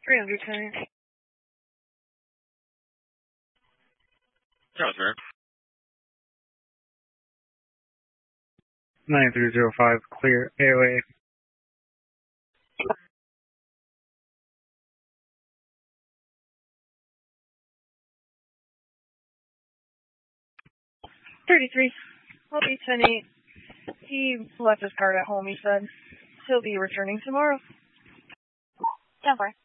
310. Charles, sir. 9305, clear AOA. $33. I'll be 10-8. He left his card at home, he said. He'll be returning tomorrow. 10-4.